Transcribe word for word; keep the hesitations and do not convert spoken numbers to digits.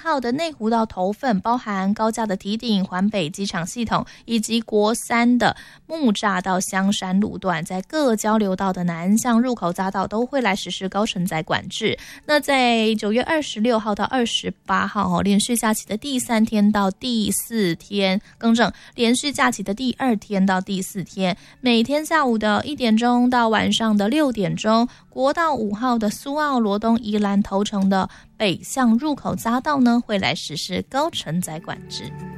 号的内湖到头份，包含高架的堤顶、环北机场系统，以及国三的木栅到香山路段，在各交流道的南向入口匝道都会来实施高承载管制。那在九月二十六号到二十八号，连续假期的第三天到第四天，更正，连续假期的第二天到第四天，每天下午的一点钟到晚上的六点钟，国道五号的苏澳、罗东、宜兰头城的北向入口匝道呢，会来实施高承载管制。